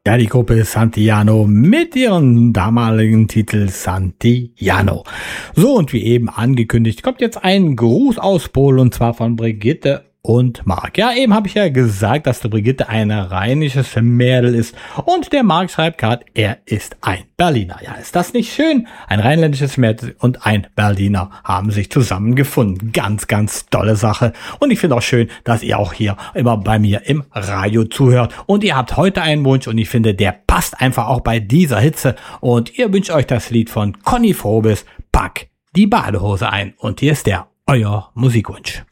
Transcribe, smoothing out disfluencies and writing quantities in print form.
Ja, die Gruppe Santillano mit ihrem damaligen Titel Santillano. So, und wie eben angekündigt, kommt jetzt ein Gruß aus Polen, und zwar von Brigitte und Marc. Ja, eben habe ich ja gesagt, dass der Brigitte ein rheinisches Mädel ist und der Marc schreibt gerade, er ist ein Berliner. Ja, ist das nicht schön? Ein rheinländisches Mädel und ein Berliner haben sich zusammengefunden. Ganz, ganz tolle Sache. Und ich finde auch schön, dass ihr auch hier immer bei mir im Radio zuhört. Und ihr habt heute einen Wunsch und ich finde, der passt einfach auch bei dieser Hitze. Und ihr wünscht euch das Lied von Conny Frobis, Pack die Badehose ein. Und hier ist der, euer Musikwunsch.